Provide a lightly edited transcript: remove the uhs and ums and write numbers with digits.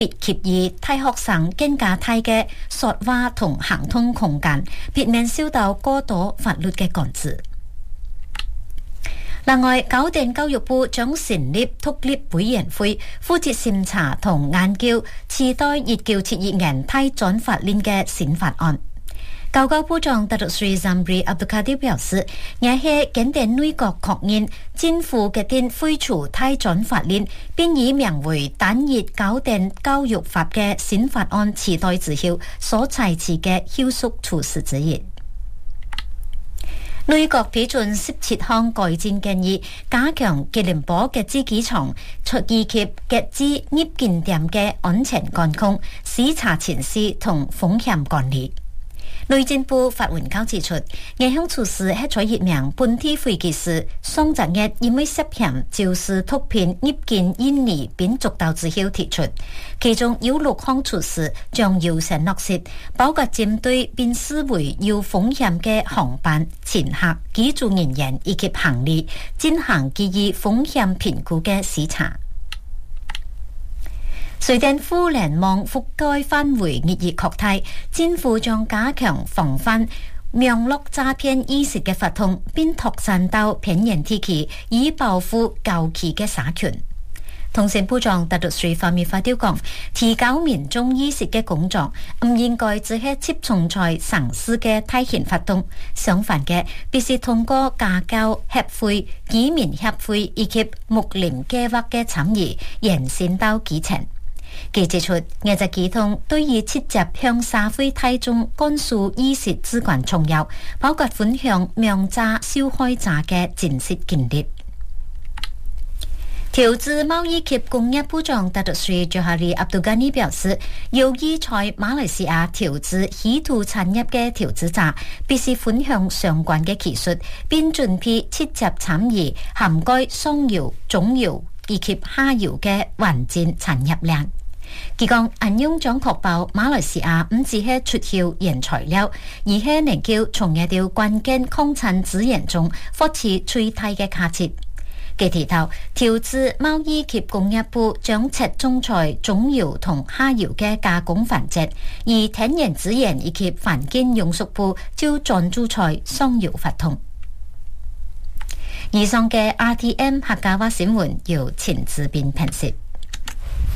別協議替學生更加大嘅說話同行通空間，避免受到過多法律嘅管制。另外，九電教育部將成立獨立委員會，負責審查同研究次代1972年批准法令嘅新法案。教育部長達魯斯里贊布里阿卜杜卡迪表示，也係檢定內閣確認政府決定廢除批准法令，並以名為單一九電教育法嘅新法案期待之後所採取嘅後續措施之一。內閣批准17項改進建議，加強吉隆坡嘅機場以及嘅資入境點嘅安全管控、視察前事同風險管理。內政部發文稿指出，這項措施係在説明本地飛機師上昨日因為涉嫌肇事毒品入境印尼並捉到之後提出，其中有6項措施將優先落實，包括針對並視為有風險嘅航班、乘客、機組人員以及行李進行基於風險評估嘅視察。隨着互聯網覆蓋範圍日益擴大，政府將加強防範網絡詐騙意識嘅發動，並拓展到偏遠地區，以保護郊區嘅社群。通訊部長達魯斯里法米發表講，提高民眾意識嘅工作唔應該只係集中在城市嘅大型活動，相反嘅必須通過家教協會、居民協會以及睦鄰計劃嘅參與，延伸到基層。佢指出，藝術系統對於直接向社會大眾灌輸意識至關重要，包括分享名詐受害者嘅真實經歷。投資貿易及工業部長達魯斯里佐哈里阿卜杜加尼表示，由於在馬來西亞投資稀土產業嘅投資者必須分享相關嘅技術，並準備直接參與涵蓋上游、中游以及下游嘅環境產業鏈。佢講，安永將確保馬來西亞唔只係出口原材料，而係能夠從一條關鍵礦產資源中獲取最大嘅價值。佢提到，投資貿易及工業部將側重在中游同下游嘅加工環節，而天然資源以及環境用屬部就專注在上游發通。以上嘅 RTM 客家話新聞由陳志斌編輯。